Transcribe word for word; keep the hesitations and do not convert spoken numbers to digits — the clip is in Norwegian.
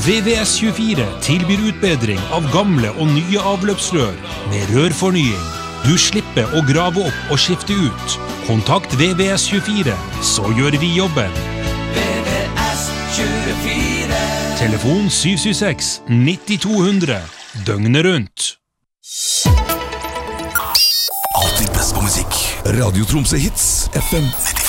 V V S tjuefire tilbyr utbedring av gamle og nye avløpsrør med rørfornying. Du slipper å grave opp og skifte ut. Kontakt V V S tjuefire, så gjør vi jobben. V V S tjuefire. Telefon syv syv seks ni to null null, døgnet rundt. Alltid best på musikk. Radio Tromsø Hits, F M nitti.